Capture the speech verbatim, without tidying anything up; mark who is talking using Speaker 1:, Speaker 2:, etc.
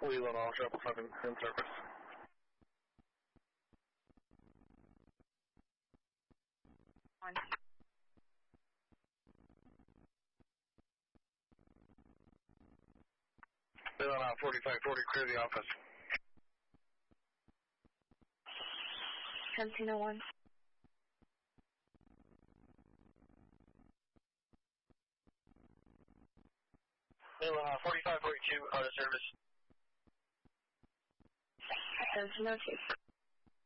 Speaker 1: Leland, all triple seven in service.
Speaker 2: One.
Speaker 1: Leland, out forty-five forty, clear the office.
Speaker 2: seventeen oh one.
Speaker 1: Leland, out forty-five forty-two, out of service.
Speaker 2: seventeen oh two.